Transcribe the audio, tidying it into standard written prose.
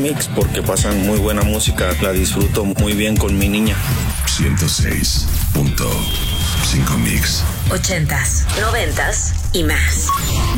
Mix porque pasan muy buena música, la disfruto muy bien con mi niña. 106.5 Mix. 80s, 90s y más.